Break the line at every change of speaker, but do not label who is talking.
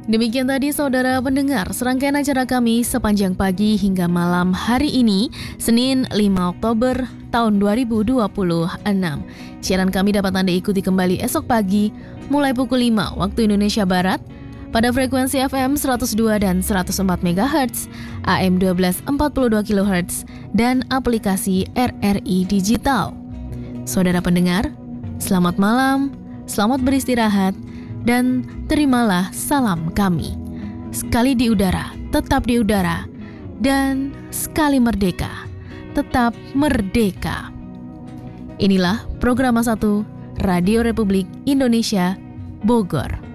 Demikian tadi saudara pendengar serangkaian acara kami sepanjang pagi hingga malam hari ini, Senin 5 Oktober tahun 2026. Siaran kami dapat Anda ikuti kembali esok pagi mulai pukul 5 waktu Indonesia Barat pada frekuensi FM 102 dan 104 MHz, AM 1242 kHz, dan aplikasi RRI Digital. Saudara pendengar, selamat malam, selamat beristirahat, dan terimalah salam kami. Sekali di udara, tetap di udara, dan sekali merdeka, tetap merdeka. Inilah Programa 1 Radio Republik Indonesia, Bogor.